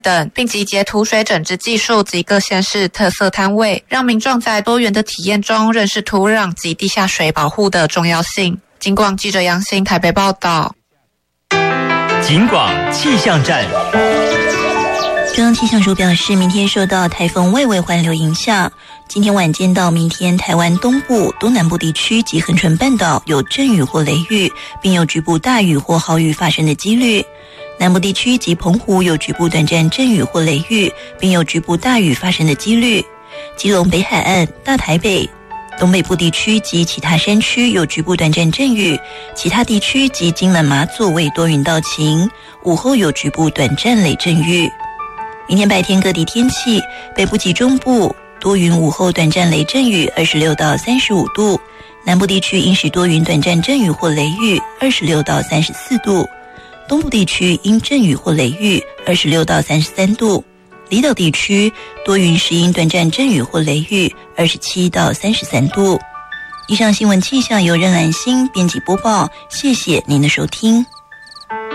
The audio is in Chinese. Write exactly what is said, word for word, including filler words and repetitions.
等，并集结土水整治技术及各县市特色摊位，让民众在多元的体验中认识土壤及地下水保护的重要性。警广记者杨欣台北报道。 警广气象站。 中央气象署表示，明天受到台风外围环流影响，今天晚间到明天，台湾东部、东南部地区及恒春半岛有阵雨或雷雨，并有局部大雨或豪雨发生的几率。南部地区及澎湖有局部短暂阵雨或雷雨，并有局部大雨发生的几率。基隆北海岸、大台北、东北部地区及其他山区有局部短暂阵雨，其他地区及金门马祖为多云到晴，午后有局部短暂雷阵雨。明天白天各地天气，北部及中部多云，午后短暂雷阵雨，二十六到三十五度；南部地区阴时多云短暂阵雨或雷雨，二十六到三十四度；东部地区阴阵雨或雷雨，二十六到三十三度；离岛地区多云时阴短暂阵雨或雷雨，二十七到三十三度。以上新闻气象由任兰心编辑播报，谢谢您的收听。